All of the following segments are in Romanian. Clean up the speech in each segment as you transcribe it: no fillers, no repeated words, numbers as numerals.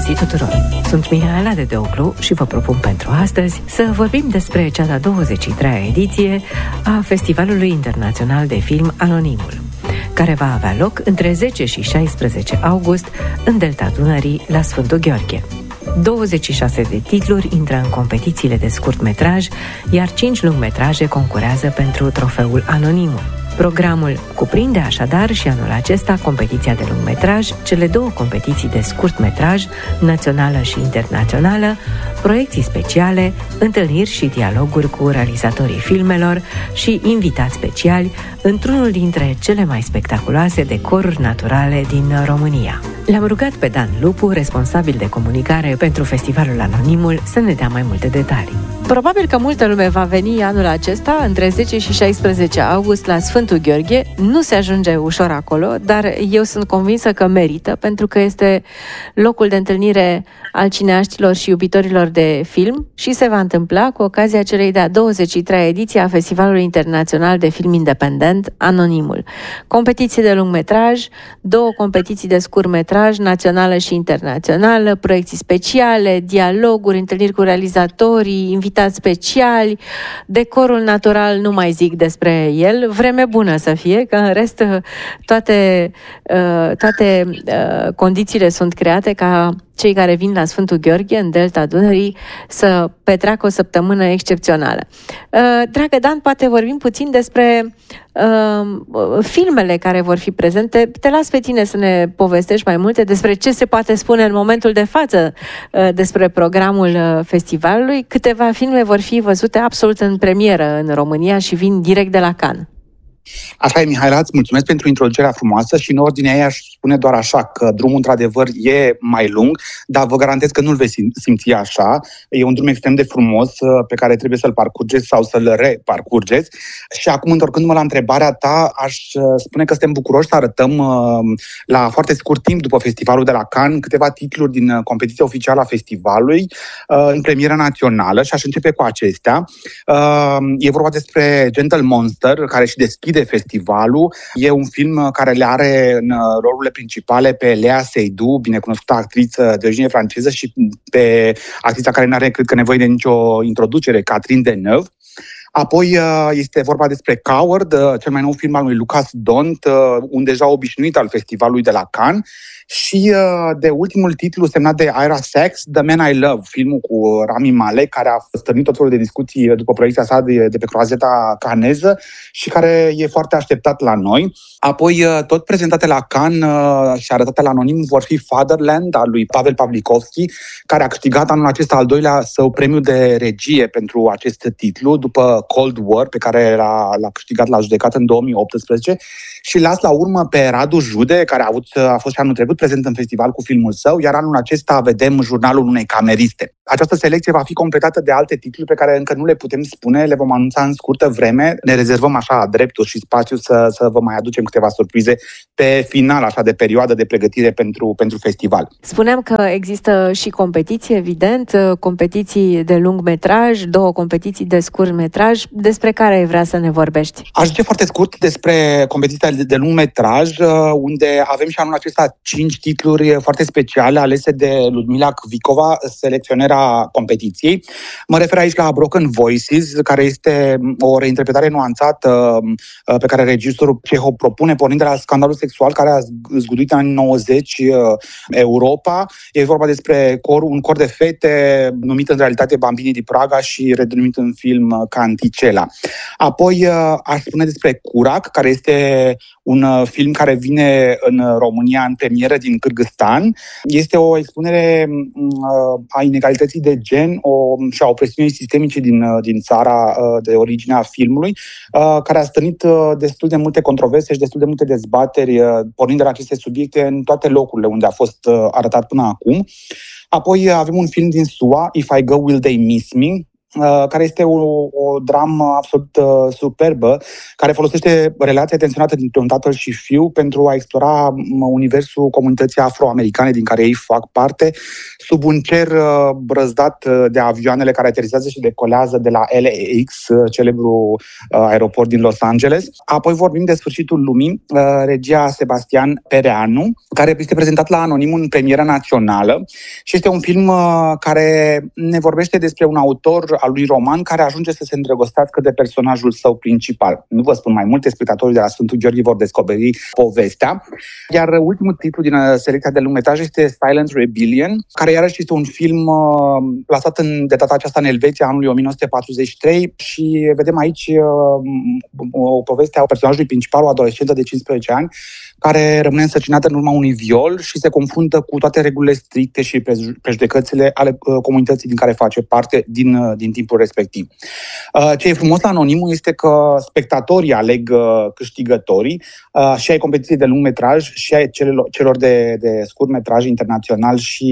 găsit tuturor! Sunt Mihaela de Deoclu și vă propun pentru astăzi să vorbim despre cea de-a 23-a ediție a Festivalului Internațional de Film Anonimul, care va avea loc între 10 și 16 august în Delta Dunării, la Sfântul Gheorghe. 26 de titluri intră în competițiile de scurtmetraj, iar 5 lungmetraje concurează pentru trofeul Anonimul. Programul cuprinde așadar și anul acesta competiția de lungmetraj, cele 2 competiții de scurtmetraj, națională și internațională, proiecții speciale, întâlniri și dialoguri cu realizatorii filmelor și invitați speciali într-unul dintre cele mai spectaculoase decoruri naturale din România. L-am rugat pe Dan Lupu, responsabil de comunicare pentru Festivalul Anonimul, să ne dea mai multe detalii. Probabil că multă lume va veni anul acesta, între 10 și 16 august, la Sfântul Gheorghe. Nu se ajunge ușor acolo, dar eu sunt convinsă că merită, pentru că este locul de întâlnire al cineaștilor și iubitorilor de film și se va întâmpla cu ocazia celei de-a 23-a ediție a Festivalului Internațional de Film Independent, Anonimul. Competiție de lungmetraj, 2 competiții de scurtmetraj, națională și internațională, proiecții speciale, dialoguri, întâlniri cu realizatorii, invitați speciali, decorul natural, nu mai zic despre el, vreme bună să fie, că în rest toate condițiile sunt create ca cei care vin la Sfântul Gheorghe, în Delta Dunării, să petreacă o săptămână excepțională. Dragă Dan, poate vorbim puțin despre filmele care vor fi prezente. Te las pe tine să ne povestești mai multe despre ce se poate spune în momentul de față despre programul festivalului. Câteva filme vor fi văzute absolut în premieră în România și vin direct de la Cannes. Așa e, Mihaela, îți mulțumesc pentru introducerea frumoasă și în ordinea ei aș spune doar așa, că drumul într-adevăr e mai lung, dar vă garantez că nu-l veți simți așa. E un drum extrem de frumos pe care trebuie să-l parcurgeți sau să-l reparcurgeți. Și acum, întorcându-mă la întrebarea ta, aș spune că suntem bucuroși să arătăm la foarte scurt timp după festivalul de la Cannes câteva titluri din competiția oficială a festivalului în premieră națională și aș începe cu acestea. E vorba despre Gentle Monster, care și deschide festivalul. E un film care le are în rolurile principale pe Léa Seydoux, binecunoscută actriță de origine franceză, și pe actrița care nu are, cred că, nevoie de nicio introducere, Catherine Deneuve. Apoi este vorba despre Coward, cel mai nou film al lui Lucas Dont, un deja obișnuit al festivalului de la Cannes, și de ultimul titlu semnat de Ira Sachs, The Man I Love, filmul cu Rami Malek, care a stârnit tot felul de discuții după proiecția sa de pe croazeta caneză și care e foarte așteptat la noi. Apoi, tot prezentate la Cannes și arătate la Anonim, vor fi Fatherland, al lui Pavel Pavlikovski, care a câștigat anul acesta al 2-lea său premiu de regie pentru acest titlu, după Cold War, pe care l-a câștigat la judecată în 2018. Și las la urmă pe Radu Jude, care a fost și anul trecut prezent în festival cu filmul său, iar anul acesta vedem Jurnalul unei cameriste. Această selecție va fi completată de alte titluri pe care încă nu le putem spune, le vom anunța în scurtă vreme. Ne rezervăm așa dreptul și spațiu să vă mai aducem câteva surprize pe final așa de perioadă de pregătire pentru festival. Spuneam că există și competiții, evident, competiții de lungmetraj, 2 competiții de scurtmetraj. Despre care ai vrea să ne vorbești? Aș zice foarte scurt despre competiția de lungmetraj, unde avem și anul acesta 5 titluri foarte speciale alese de Ludmila Kvikova, selecționera competiției. Mă refer aici la Broken Voices, care este o reinterpretare nuanțată pe care regizorul Cehov propune, pornind de la scandalul sexual care a zguduit în anii 90 Europa. E vorba despre un cor de fete numit în realitate Bambini di Praga și redenumit în film ca Anticela. Apoi aș spune despre Curac, care este un film care vine în România în premieră din Kârgâzstan. Este o expunere a inegalității de gen și a opresiunii sistemice din țara de origine a filmului, care a stârnit destul de multe controverse și destul de multe dezbateri, pornind de la aceste subiecte în toate locurile unde a fost arătat până acum. Apoi avem un film din SUA, If I Go, Will They Miss Me, care este o dramă absolut superbă, care folosește relația tensionată dintre un tatăl și fiu pentru a explora universul comunității afroamericane din care ei fac parte, sub un cer brăzdat de avioanele care aterizează și decolează de la LAX, celebru aeroport din Los Angeles. Apoi vorbim de Sfârșitul lumii, regia Sebastian Pereanu, care este prezentat la Anonim în premieră națională și este un film care ne vorbește despre un autor al lui roman care ajunge să se îndrăgostească de personajul său principal. Nu vă spun mai multe, spectatorii de la Sfântul Gheorghe vor descoperi povestea. Iar ultimul titlu din selecția de lungmetraje este Silent Rebellion, care iarăși este un film plasat de data aceasta în Elveția, anului 1943, și vedem aici o poveste a personajului principal, o adolescentă de 15 ani, care rămâne însărcinată în urma unui viol și se confruntă cu toate regulile stricte și prejudecățile ale comunității din care face parte din timpul respectiv. Ce e frumos la Anonimul este că spectatorii aleg câștigătorii și ai competiției de lungmetraj și ai celor de scurtmetraj internațional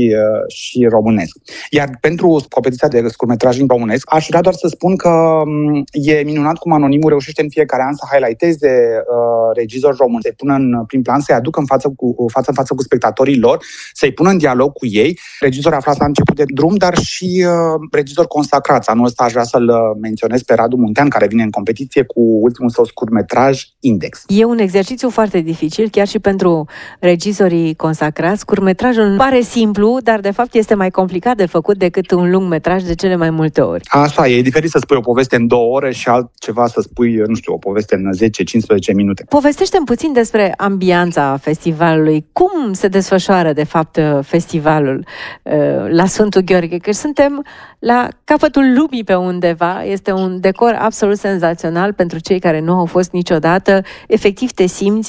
și românesc. Iar pentru competiția de scurtmetraj românesc, aș vrea doar să spun că e minunat cum Anonimul reușește în fiecare an să highlighteze regizori români, să-i pună în prim plan, să-i aducă față în față cu spectatorii lor, să-i pună în dialog cu ei. Regizori aflați la început de drum, dar și regizori consacrați. Anul ăsta aș vrea să-l menționez pe Radu Muntean, care vine în competiție cu ultimul său scurtmetraj, Index. E un exercițiu foarte dificil, chiar și pentru regizorii consacrați. Scurtmetrajul pare simplu, dar de fapt este mai complicat de făcut decât un lungmetraj de cele mai multe ori. Așa, e diferit să spui o poveste în 2 ore și altceva să spui, o poveste în 10-15 minute. Povestește-mi puțin despre ambianța festivalului. Cum se desfășoară, de fapt, festivalul la Sfântul Gheorghe? Că suntem la capătul lumii pe undeva. Este un decor absolut senzațional pentru cei care nu au fost niciodată. Efectiv te simți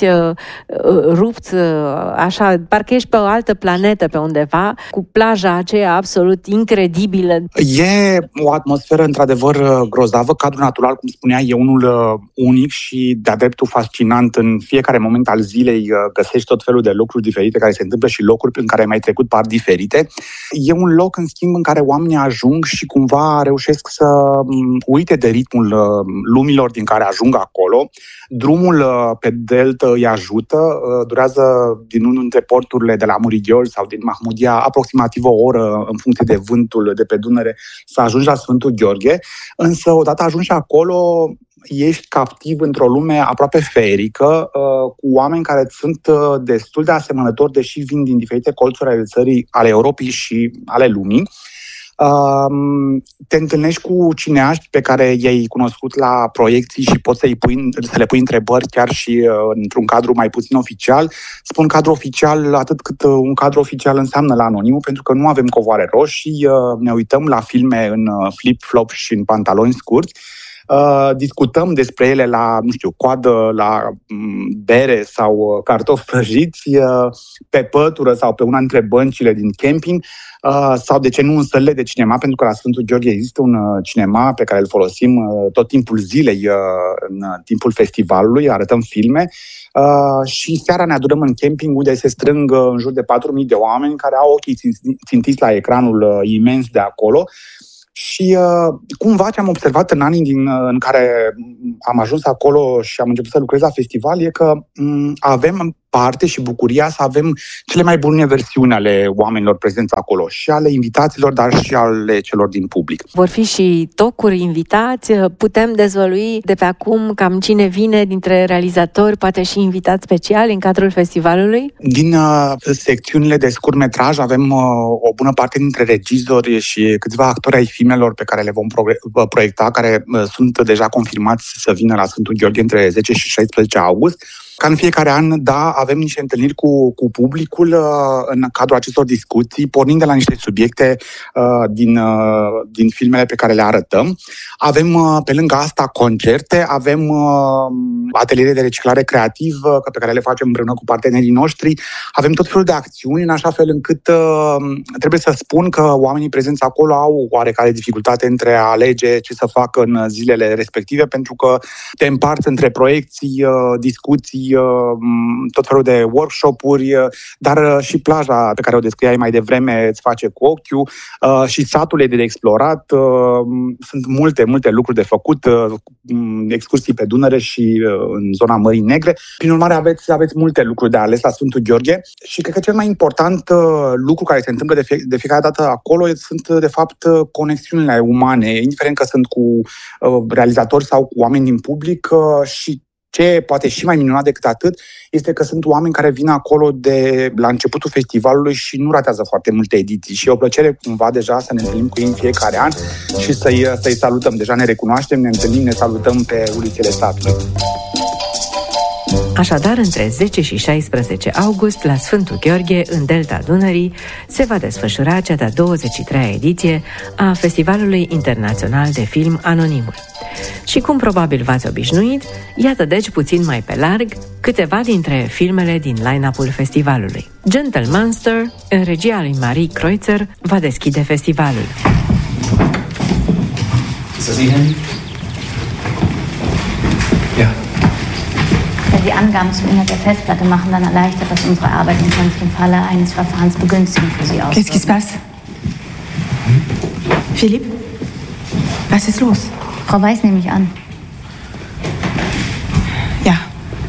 rupt, așa, parcă ești pe o altă planetă pe undeva, cu plaja aceea absolut incredibilă. E o atmosferă într-adevăr grozavă. Cadrul natural, cum spunea, e unul unic și de-a dreptul fascinant. În fiecare moment al zilei găsești tot felul de lucruri diferite care se întâmplă și locuri în care ai mai trecut par diferite. E un loc, în schimb, în care oamenii ajung și cumva reușesc să uite de ritmul lumilor din care ajung acolo. Drumul pe delta îi ajută, durează din unul dintre porturile de la Murighiol sau din Mahmudia aproximativ o oră în funcție de vântul de pe Dunăre să ajungi la Sfântul Gheorghe, însă odată ajungi acolo ești captiv într-o lume aproape feerică, cu oameni care sunt destul de asemănători, deși vin din diferite colțuri ale țării, ale Europei și ale lumii. Te întâlnești cu cineaști pe care i-ai cunoscut la proiecții și poți să le pui întrebări chiar și într-un cadru mai puțin oficial. Spun cadru oficial atât cât un cadru oficial înseamnă la Anonimul, pentru că nu avem covoare roșii, ne uităm la filme în flip-flop și în pantaloni scurți. Discutăm despre ele la, coadă, la bere sau cartofi prăjiți, pe pătură sau pe una dintre băncile din camping, sau de ce nu în sălile de cinema, pentru că la Sfântul Gheorghe există un cinema pe care îl folosim tot timpul zilei, în timpul festivalului, arătăm filme. Și seara ne adunăm în camping, unde se strâng în jur de 4.000 de oameni care au ochii țintiți la ecranul imens de acolo. Și cumva ce am observat în anii în care am ajuns acolo și am început să lucrez la festival e că avem parte și bucuria să avem cele mai bune versiuni ale oamenilor prezenți acolo, și ale invitaților, dar și ale celor din public. Vor fi și tocuri invitați, putem dezvălui de pe acum cam cine vine dintre realizatori, poate și invitați speciali în cadrul festivalului? Din secțiunile de scurtmetraj avem o bună parte dintre regizori și câțiva actori ai filmelor pe care le vom proiecta, care sunt deja confirmați să vină la Sfântul Gheorghe între 10 și 16 august. Ca în fiecare an, da, avem niște întâlniri cu publicul în cadrul acestor discuții, pornind de la niște subiecte din filmele pe care le arătăm. Avem, pe lângă asta, concerte, avem ateliere de reciclare creativă pe care le facem împreună cu partenerii noștri. Avem tot felul de acțiuni, în așa fel încât trebuie să spun că oamenii prezenți acolo au oarecare dificultate între a alege ce să facă în zilele respective, pentru că te împarți între proiecții, discuții, tot felul de workshop-uri, dar și plaja pe care o descriai mai devreme îți face cu ochiul și satul e de explorat. Sunt multe lucruri de făcut, excursii pe Dunăre și în zona Mării Negre. Prin urmare, aveți multe lucruri de ales la Sfântul Gheorghe și cred că cel mai important lucru care se întâmplă de fiecare dată acolo sunt, de fapt, conexiunile umane, indiferent că sunt cu realizatori sau cu oameni din public și ce e poate și mai minunat decât atât este că sunt oameni care vin acolo de la începutul festivalului și nu ratează foarte multe ediții și e o plăcere cumva deja să ne întâlnim cu ei în fiecare an și să-i salutăm. Deja ne recunoaștem, ne întâlnim, ne salutăm pe ulițele satului. Așadar, între 10 și 16 august, la Sfântul Gheorghe, în delta Dunării, se va desfășura cea de-a 23-a ediție a Festivalului Internațional de Film Anonimul. Și cum probabil v-ați obișnuit, iată deci puțin mai pe larg câteva dintre filmele din line-up-ul festivalului. Gentlemanster, în regia lui Marie Kreutzer, va deschide festivalul. Wenn Sie Angaben zum Inhalt der Festplatte machen, dann erleichtert das unsere Arbeit und kann sich im Falle eines Verfahrens begünstigend für Sie aus. Qu'est-ce qui se passe? Philipp? Was ist los? Frau Weiß nehme ich an. Ja.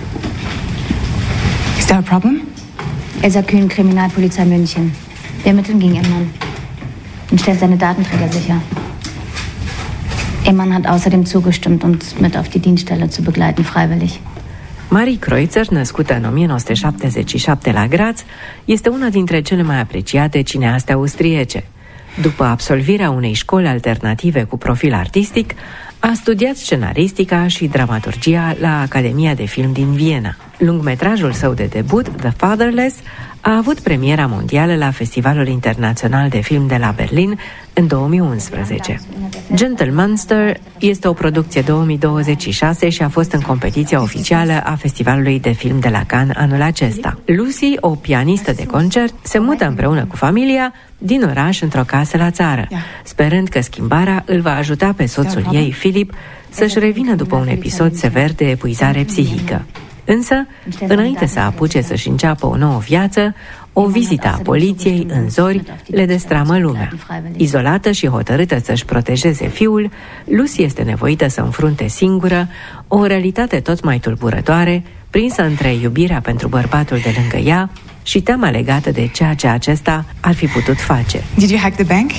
Is there a problem? Elsa Kühn, Kriminalpolizei München. Wir ermitteln gegen Ihren Mann und stellen seine Datenträger sicher. Ihr Mann hat außerdem zugestimmt, uns mit auf die Dienststelle zu begleiten, freiwillig. Marie Kreutzer, născută în 1977 la Graz, este una dintre cele mai apreciate cineaste austriece. După absolvirea unei școli alternative cu profil artistic, a studiat scenaristica și dramaturgia la Academia de Film din Viena. Lungmetrajul său de debut, The Fatherless, a avut premiera mondială la Festivalul Internațional de Film de la Berlin în 2011. Gentlemanster este o producție 2026 și a fost în competiția oficială a Festivalului de Film de la Cannes anul acesta. Lucy, o pianistă de concert, se mută împreună cu familia din oraș într-o casă la țară, sperând că schimbarea îl va ajuta pe soțul ei, Philip, să-și revină după un episod sever de epuizare psihică. Însă, înainte să apuce să-și înceapă o nouă viață, o vizită a poliției în zori le destramă lumea. Izolată și hotărâtă să-și protejeze fiul, Lucy este nevoită să înfrunte singură o realitate tot mai tulburătoare, prinsă între iubirea pentru bărbatul de lângă ea și teama legată de ceea ce acesta ar fi putut face. Did you hack the bank?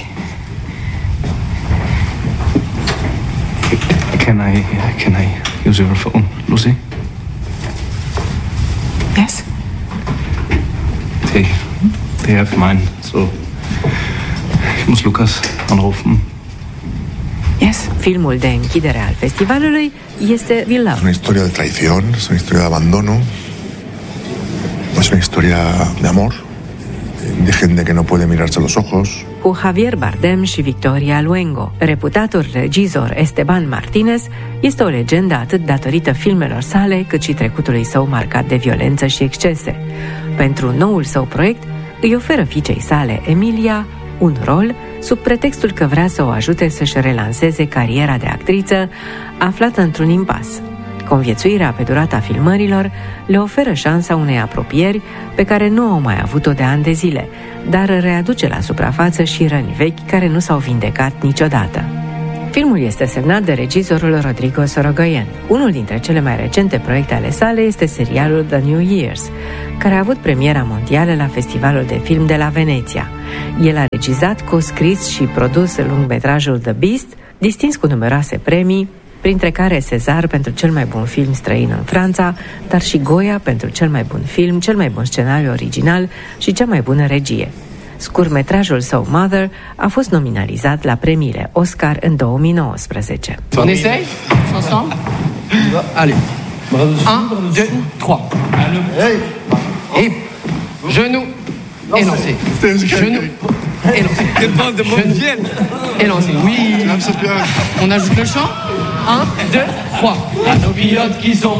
Can I use your phone, Lucy? Yes. They have mine, so ich muss Lukas anrufen. Yes. Filmul de închidere al festivalului este Beloved. Es una historia de traición, es una historia de abandono, es una historia de amor, de gente que no puede mirarse a los ojos. Cu Javier Bardem și Victoria Luengo. Reputatul regizor Esteban Martinez este o legendă atât datorită filmelor sale, cât și trecutului său marcat de violență și excese. Pentru noul său proiect, îi oferă fiicei sale, Emilia, un rol sub pretextul că vrea să o ajute să-și relanseze cariera de actriță, aflată într-un impas. Conviețuirea pe durata filmărilor le oferă șansa unei apropieri pe care nu au mai avut-o de ani de zile, dar readuce la suprafață și răni vechi care nu s-au vindecat niciodată. Filmul este semnat de regizorul Rodrigo Sorogoyen. Unul dintre cele mai recente proiecte ale sale este serialul The New Years, care a avut premiera mondială la Festivalul de Film de la Veneția. El a regizat, co-scris și produs lungmetrajul The Beast, distins cu numeroase premii, printre care César pentru cel mai bun film străin în Franța, dar și Goya pentru cel mai bun film, cel mai bun scenariu original și cea mai bună regie. Scurtmetrajul său Mother a fost nominalizat la premiile Oscar în 2019. On essaye ensemble? Allez. 1, 2, 3. Et genou et lancé. Genou et lancé. Genou et lancé. Oui. On ajoute le chant. 1, 2, 3. À nos pilotes qui sont